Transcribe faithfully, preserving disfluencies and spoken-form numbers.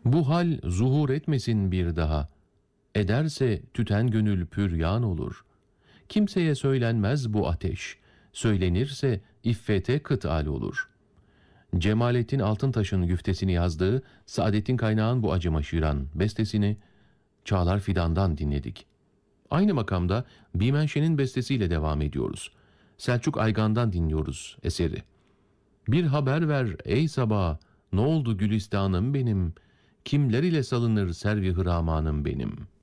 Bu hal zuhur etmesin bir daha. Ederse tüten gönül püryan olur. Kimseye söylenmez bu ateş. Söylenirse iffete kıtal olur. Cemalettin Altıntaş'ın güftesini yazdığı Saadettin Kaynağ'ın bu acıma şiran bestesini Çağlar Fidan'dan dinledik. Aynı makamda Bimenşe'nin bestesiyle devam ediyoruz. Selçuk Aygan'dan dinliyoruz eseri. Bir haber ver ey sabah, ne oldu gülistanım benim, kimler ile salınır servi hıramanım benim.''